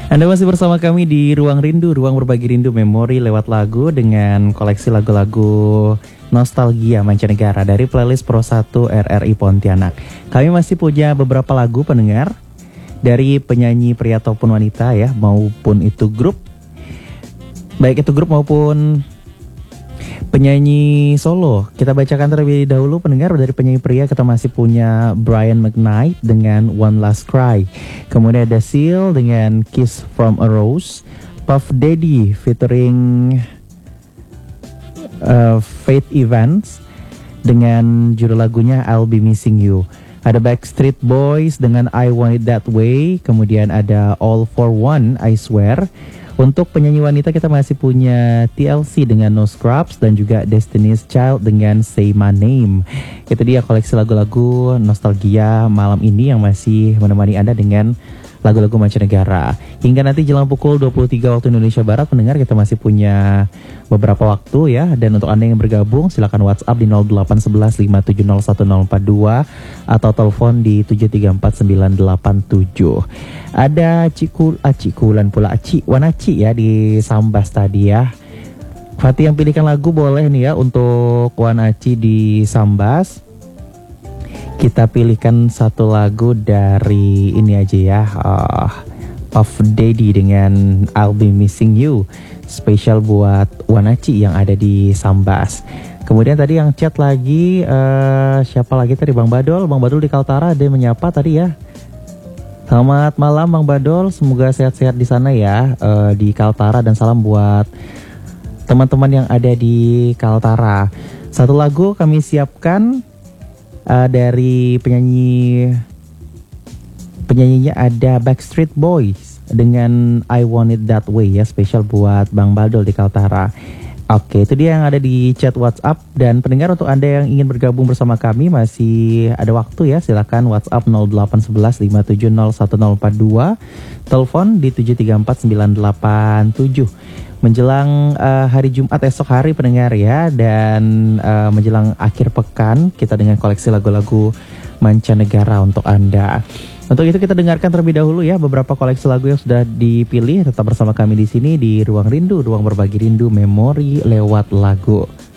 Anda masih bersama kami di Ruang Rindu, ruang berbagi rindu memori lewat lagu dengan koleksi lagu-lagu nostalgia mancanegara dari playlist Pro 1 RRI Pontianak. Kami masih punya beberapa lagu pendengar dari penyanyi pria ataupun wanita ya, maupun itu grup. Baik itu grup maupun penyanyi solo. Kita bacakan terlebih dahulu pendengar. Dari penyanyi pria kita masih punya Brian McKnight dengan One Last Cry. Kemudian ada Seal dengan Kiss from a Rose. Puff Daddy featuring Faith Evans dengan judul lagunya I'll Be Missing You. Ada Backstreet Boys dengan I Want It That Way. Kemudian ada All for One, I Swear. Untuk penyanyi wanita kita masih punya TLC dengan No Scrubs dan juga Destiny's Child dengan Say My Name. Itu dia koleksi lagu-lagu nostalgia malam ini yang masih menemani Anda dengan lagu-lagu mancanegara. Hingga nanti jelang pukul 23 waktu Indonesia Barat, pendengar, kita masih punya beberapa waktu ya. Dan untuk Anda yang bergabung silakan WhatsApp di 0811 5701042 atau telepon di 734987. Ada Cikulan pula Wanaci ya di Sambas tadi ya. Fatih yang pilihkan lagu boleh nih ya untuk Wanaci di Sambas. Kita pilihkan satu lagu dari ini aja ya, Puff Daddy dengan I'll Be Missing You, spesial buat Wanaci yang ada di Sambas. Kemudian tadi yang chat lagi, siapa lagi tadi? Bang Badol di Kaltara ada yang menyapa tadi ya. Selamat malam Bang Badol, semoga sehat-sehat di sana ya, di Kaltara, dan salam buat teman-teman yang ada di Kaltara. Satu lagu kami siapkan dari penyanyinya ada Backstreet Boys dengan I Want It That Way ya, spesial buat Bang Badol di Kaltara. Oke, itu dia yang ada di chat WhatsApp. Dan pendengar, untuk Anda yang ingin bergabung bersama kami masih ada waktu ya, silakan WhatsApp 0811 5701042, telepon di 734987. Menjelang hari Jumat esok hari pendengar ya, dan menjelang akhir pekan kita dengan koleksi lagu-lagu mancanegara untuk Anda. Untuk itu kita dengarkan terlebih dahulu ya beberapa koleksi lagu yang sudah dipilih. Tetap bersama kami di sini di Ruang Rindu, ruang berbagi rindu memori lewat lagu.